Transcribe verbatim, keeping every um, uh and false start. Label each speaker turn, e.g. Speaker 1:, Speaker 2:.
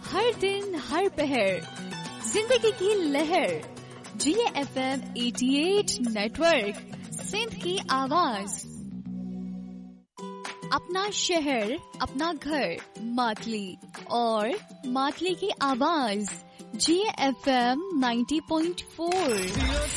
Speaker 1: हर दिन हर पहर जिंदगी की लहर। जी एफ एम अठासी नेटवर्क, सिंध की आवाज। अपना शहर, अपना घर, मातली और मातली की आवाज। जी एफ एम नब्बे पॉइंट चार।